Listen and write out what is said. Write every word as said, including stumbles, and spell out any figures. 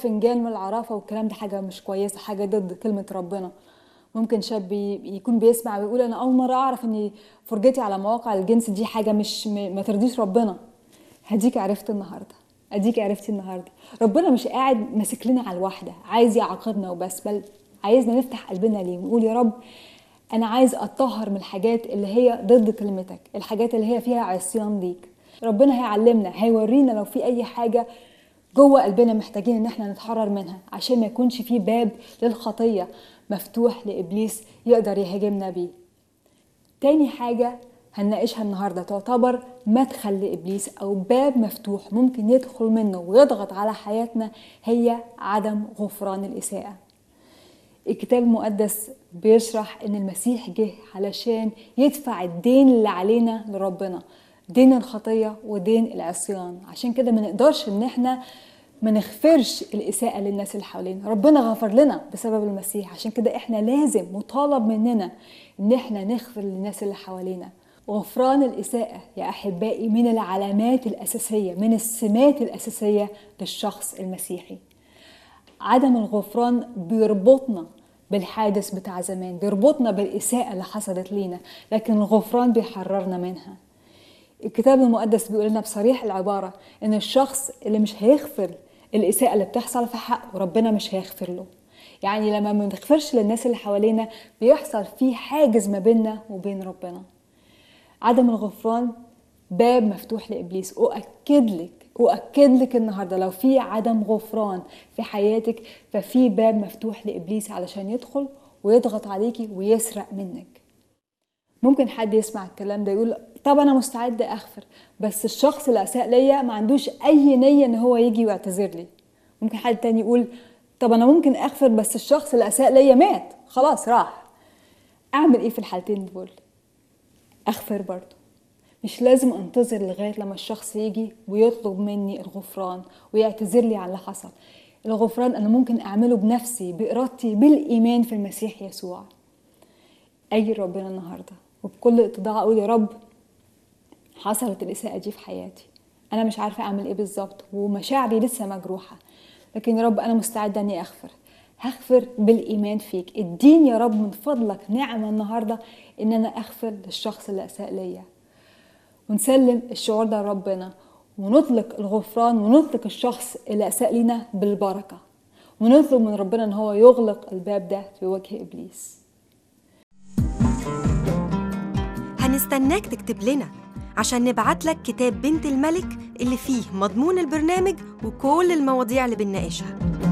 الفنجان والعرافة والكلام ده حاجة مش كويسة، حاجة ضد كلمة ربنا. ممكن شاب يكون بيسمع ويقول أنا أول مرة أعرف إن فرجتي على مواقع الجنس دي حاجة مش ما ترضيش ربنا. هديك عرفت النهاردة، أديك عرفتي النهاردة، ربنا مش قاعد ماسك لنا على الواحدة عايز يعاقبنا وبس، بل عايزنا نفتح قلبنا ليه ونقول يا رب أنا عايز أطهر من الحاجات اللي هي ضد كلمتك، الحاجات اللي هي فيها عصيان ليك. ربنا هيعلمنا، هيورينا لو في أي حاجة جوه قلبنا محتاجين ان احنا نتحرر منها، عشان ما يكونش في باب للخطية مفتوح لإبليس يقدر يهاجمنا بيه. تاني حاجة هنناقشها النهاردة تعتبر مدخل لإبليس أو باب مفتوح ممكن يدخل منه ويضغط على حياتنا، هي عدم غفران الإساءة. الكتاب المقدس بيشرح ان المسيح جه علشان يدفع الدين اللي علينا لربنا، دين الخطية ودين العصيان. عشان كده ما نقدرش ان احنا ما نغفرش الإساءة للناس اللي حوالينا، ربنا غفر لنا بسبب المسيح. عشان كده احنا لازم مطالب مننا ان احنا نغفر للناس اللي حوالينا. غفران الإساءة يا أحبائي من العلامات الأساسية، من السمات الأساسية للشخص المسيحي. عدم الغفران بيربطنا بالحادث بتاع زمان، بيربطنا بالإساءة اللي حصلت لينا، لكن الغفران بيحررنا منها. الكتاب المقدس بيقول لنا بصريح العبارة ان الشخص اللي مش هيغفر الإساءة اللي بتحصل في حقه ربنا مش هيغفر له. يعني لما ما بنغفرش للناس اللي حوالينا بيحصل فيه حاجز ما بيننا وبين ربنا. عدم الغفران باب مفتوح لإبليس. أؤكد لك أؤكد لك النهاردة لو في عدم غفران في حياتك ففي باب مفتوح لإبليس علشان يدخل ويضغط عليكي ويسرق منك. ممكن حد يسمع الكلام ده يقول طب أنا مستعد أغفر، بس الشخص اللي أساء ليا ما عندوش أي نية إن هو يجي ويعتذر لي. ممكن حد تاني يقول طب أنا ممكن أغفر بس الشخص اللي أساء ليا مات خلاص راح. أعمل إيه في الحالتين دول؟ أغفر برضو. مش لازم انتظر لغاية لما الشخص يجي ويطلب مني الغفران ويعتذر لي على اللي حصل. الغفران أنا ممكن أعمله بنفسي بإرادتي بالإيمان في المسيح يسوع. أجي ربنا النهاردة وبكل اتضاع أقول يا رب حصلت الإساءة دي في حياتي، أنا مش عارفة أعمل إيه بالظبط ومشاعري لسه مجروحة، لكن يا رب أنا مستعدة أني أغفر. هغفر بالإيمان فيك. اديني يا رب من فضلك نعمة النهاردة إن أنا أغفر للشخص اللي أساء ليا، ونسلم الشعور ده لربنا ونطلق الغفران ونطلق الشخص اللي أساء لنا بالبركة، ونطلب من ربنا ان هو يغلق الباب ده في وجه إبليس. هنستناك تكتب لنا عشان نبعت لك كتاب بنت الملك اللي فيه مضمون البرنامج وكل المواضيع اللي بنناقشها.